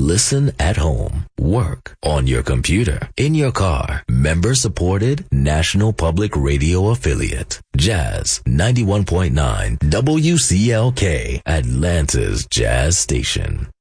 Listen at home, work, on your computer, in your car. Member supported, National Public Radio affiliate. Jazz 91.9 WCLK, Atlanta's Jazz Station.